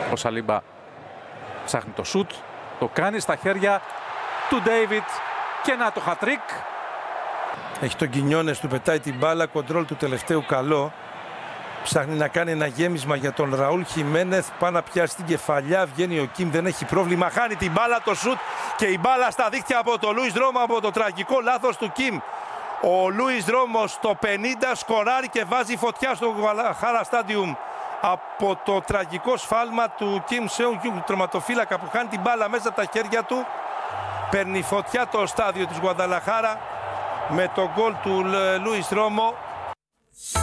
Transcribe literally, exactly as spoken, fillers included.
Ο Σαλίμπα ψάχνει το σουτ, το κάνει στα χέρια του Ντέιβιτ και να το χατρίκ. Έχει τον Κινιόνες, του πετάει την μπάλα, κοντρόλ του τελευταίου καλό. Ψάχνει να κάνει ένα γέμισμα για τον Ραούλ Χιμένεθ, πάει να πιάσει την κεφαλιά, βγαίνει ο Κιμ, δεν έχει πρόβλημα, χάνει την μπάλα, το σουτ και η μπάλα στα δίχτυα από τον Λούις Ρώμο, από το τραγικό λάθος του Κιμ. Ο Λούις Ρώμο στο πενήντα σκοράρει και βάζει φωτιά στο Γουαδαλαχάρα Στάντιουμ από το τραγικό σφάλμα του Κιμ Σέουν Κιου, του τερματοφύλακα που χάνει την μπάλα μέσα από τα χέρια του. Παίρνει φωτιά το στάδιο της Γουαδαλαχάρα με τον γκολ του Λούις Ρώμο.